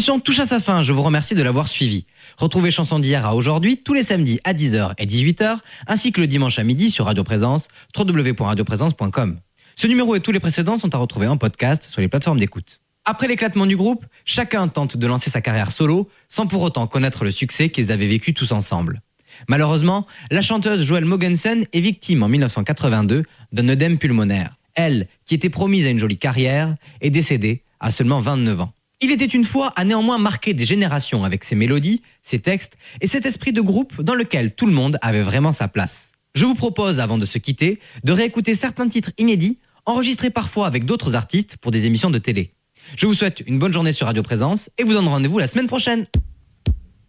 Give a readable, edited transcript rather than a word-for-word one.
émission touche à sa fin, je vous remercie de l'avoir suivi. Retrouvez Chansons d'hier à aujourd'hui tous les samedis à 10h et 18h, ainsi que le dimanche à midi sur Radio Présence, www.radioprésence.com. Ce numéro et tous les précédents sont à retrouver en podcast sur les plateformes d'écoute. Après l'éclatement du groupe, chacun tente de lancer sa carrière solo, sans pour autant connaître le succès qu'ils avaient vécu tous ensemble. Malheureusement, la chanteuse Joelle Mogensen est victime en 1982 d'un œdème pulmonaire. Elle, qui était promise à une jolie carrière, est décédée à seulement 29 ans. Il était une fois a néanmoins marqué des générations avec ses mélodies, ses textes et cet esprit de groupe dans lequel tout le monde avait vraiment sa place. Je vous propose, avant de se quitter, de réécouter certains titres inédits, enregistrés parfois avec d'autres artistes pour des émissions de télé. Je vous souhaite une bonne journée sur Radio Présence et vous donne rendez-vous la semaine prochaine.